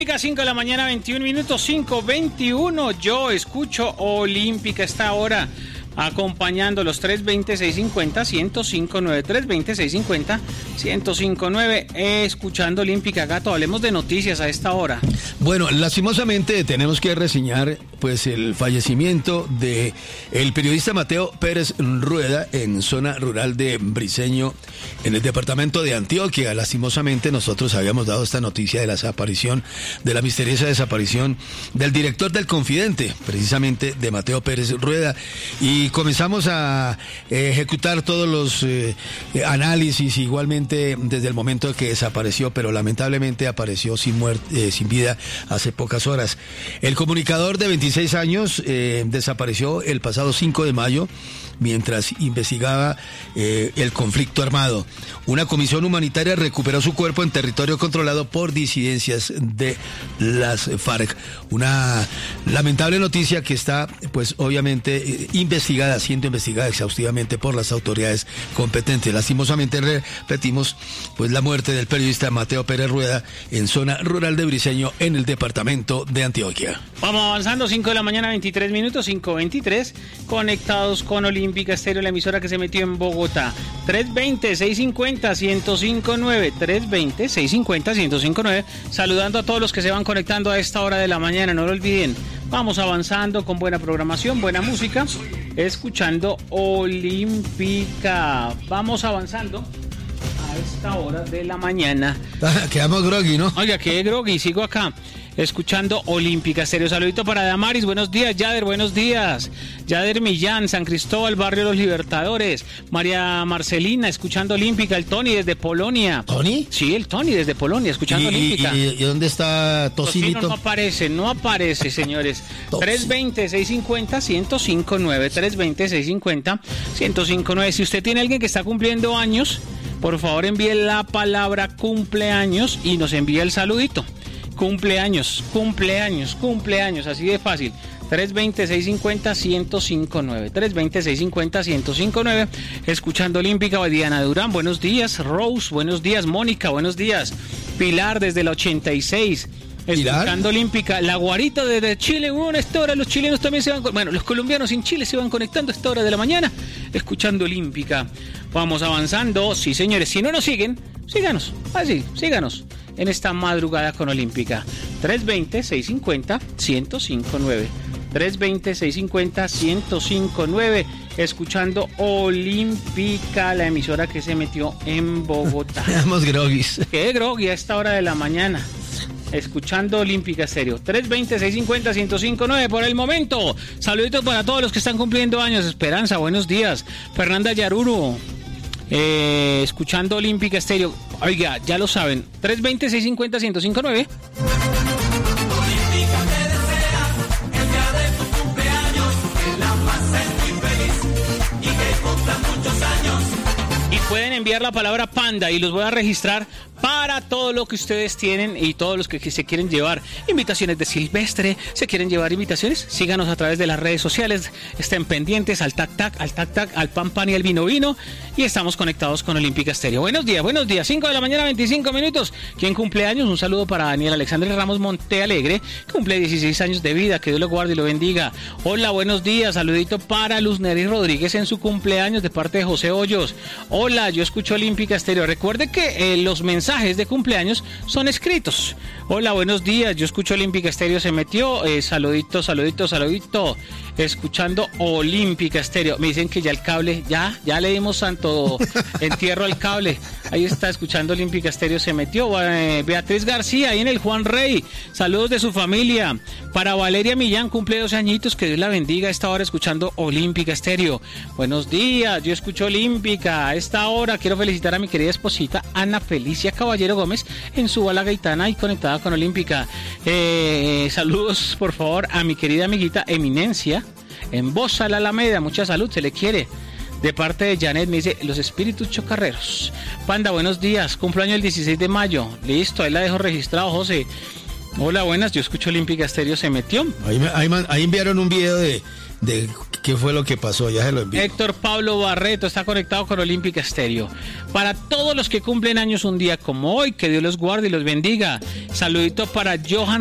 5 de la mañana, 21 minutos, 5:21. Yo escucho Olímpica esta hora, acompañando los 320-650-1059, 320-650-1059, escuchando Olímpica. Gato, hablemos de noticias a esta hora. Bueno, lastimosamente tenemos que reseñar pues el fallecimiento de el periodista Mateo Pérez Rueda en zona rural de Briceño, en el departamento de Antioquia. Lastimosamente nosotros habíamos dado esta noticia de la desaparición, de la misteriosa desaparición del director del Confidente, precisamente de Mateo Pérez Rueda, y comenzamos a ejecutar todos los análisis igualmente desde el momento que desapareció, pero lamentablemente apareció sin vida hace pocas horas. El comunicador de 26 años desapareció el pasado 5 de mayo mientras investigaba el conflicto armado. Una comisión humanitaria recuperó su cuerpo en territorio controlado por disidencias de las FARC. Una lamentable noticia que está, pues obviamente, siendo investigada exhaustivamente por las autoridades competentes. Lastimosamente, repetimos, pues la muerte del periodista Mateo Pérez Rueda en zona rural de Briceño, en el departamento de Antioquia. Vamos avanzando, 5 de la mañana, 23 minutos, 5:23, conectados con Olímpica Estéreo, la emisora que se metió en Bogotá. 320-650-1059, 320-650-1059, saludando a todos los que se van conectando a esta hora de la mañana, no lo olviden. Vamos avanzando con buena programación, buena música, escuchando Olímpica. Vamos avanzando a esta hora de la mañana. Quedamos groggy, ¿no? Oiga, qué groggy, sigo acá, escuchando Olímpica Estéreo. Saludito para Damaris, buenos días. Yader, buenos días. Yader Millán, San Cristóbal, Barrio Los Libertadores. María Marcelina, escuchando Olímpica. El Tony desde Polonia. ¿Tony? Sí, el Tony desde Polonia, escuchando Olímpica. ¿Y dónde está Tocinito? No aparece, señores. 320-650-1059, 320-650-1059. Si usted tiene alguien que está cumpliendo años, por favor envíe la palabra cumpleaños y nos envía el saludito. Cumpleaños, así de fácil. 320-650-1059, 320-650-1059, escuchando Olímpica. Diana Durán, buenos días. Rose, buenos días. Mónica, buenos días. Pilar, desde la 86, escuchando Olímpica. La Guarita, desde Chile. A esta hora los chilenos también se van, los colombianos en Chile se van conectando a esta hora de la mañana, escuchando Olímpica. Vamos avanzando, sí señores, si no nos siguen, síganos, síganos en esta madrugada con Olímpica. 320-650-1059, 320-650-1059, escuchando Olímpica, la emisora que se metió en Bogotá. Estamos groguis. Qué grogui a esta hora de la mañana, escuchando Olímpica Estéreo. 320-650-1059 por el momento. Saluditos para todos los que están cumpliendo años. Esperanza, buenos días. Fernanda Yaruru, escuchando Olímpica Estéreo. Oiga, ya lo saben, 320-650-1059. Y pueden enviar la palabra panda y los voy a registrar para todo lo que ustedes tienen y todos los que se quieren llevar invitaciones de Silvestre, se quieren llevar invitaciones, síganos a través de las redes sociales, estén pendientes al tac, al pan y al vino, y estamos conectados con Olímpica Estéreo. Buenos días, 5 de la mañana, 25 minutos. ¿Quién cumple años? Un saludo para Daniel Alexandre Ramos Montealegre, que cumple 16 años de vida, que Dios lo guarde y lo bendiga. Hola, buenos días, saludito para Luz Nery Rodríguez en su cumpleaños de parte de José Hoyos. Hola, yo escucho Olímpica Estéreo. Recuerde que los mensajes de cumpleaños son escritos. Hola, buenos días, yo escucho Olímpica Estéreo, se metió. Saludito, escuchando Olímpica Estéreo. Me dicen que ya el cable, ya le dimos santo entierro al cable. Ahí está, escuchando Olímpica Estéreo, se metió. Beatriz García, ahí en el Juan Rey, saludos de su familia. Para Valeria Millán, cumple 12 añitos, que Dios la bendiga a esta hora, escuchando Olímpica Estéreo. Buenos días, yo escucho Olímpica. A esta hora quiero felicitar a mi querida esposita Ana Felicia Caballero Gómez en su bala gaitana y conectada con Olímpica. Saludos, por favor, a mi querida amiguita Eminencia en Bosa la Alameda. Mucha salud, se le quiere. De parte de Janet, me dice, los espíritus chocarreros. Panda, buenos días, cumpleaños el 16 de mayo. Listo, ahí la dejo registrado, José. Hola, buenas, yo escucho Olímpica Estéreo, se metió. Ahí enviaron un video de ¿qué fue lo que pasó? Ya se lo envío. Héctor Pablo Barreto está conectado con Olímpica Estéreo. Para todos los que cumplen años un día como hoy, que Dios los guarde y los bendiga. Saludito para Johan